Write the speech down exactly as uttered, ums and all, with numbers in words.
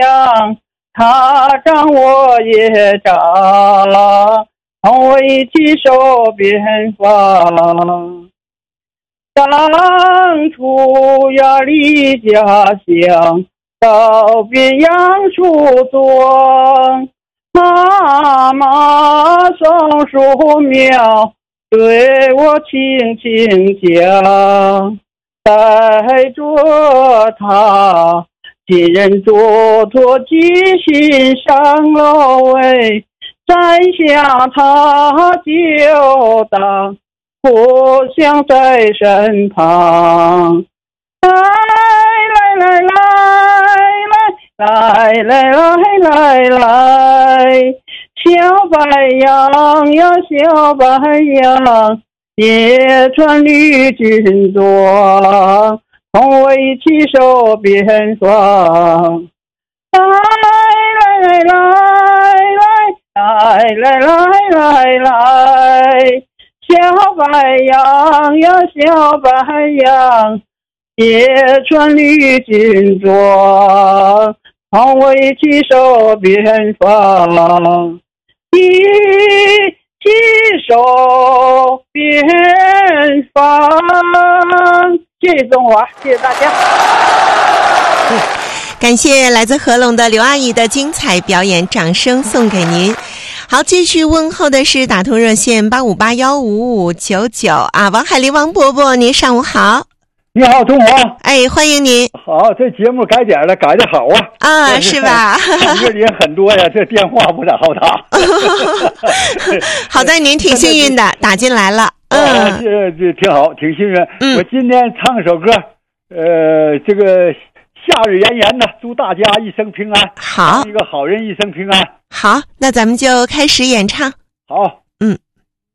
想，他掌我也掌，同我一起守边防。当初要离家乡，到边洋出庄，妈妈松树苗对我轻轻讲，带着他亲人嘱托记心上楼喂，摘下他就当我想在身旁。来来来来来来来来来，小白杨呀小白杨，也穿绿军装，同我一起守边防。来来来来来来来来来，小白杨呀小白杨，也穿绿军装，同我一起守边防，一起守边防。谢谢中华，谢谢大家。 感谢来自和龙的刘阿姨的精彩表演，掌声送给您。好，继续问候的是打通热线八五八幺五五九九啊，王海林王伯伯，您上午好。 你好，中华。 哎，欢迎您。 好，这节目改点了，改的好啊。 啊，是吧？ 这人很多呀，这电话不咋好打。 好在您挺幸运的，打进来了。 嗯，这这挺好，挺幸运。 嗯， 我今天唱首歌，呃，这个夏日炎炎的，祝大家一生平安。 好， 一个好人一生平安。 好，那咱们就开始演唱。 好。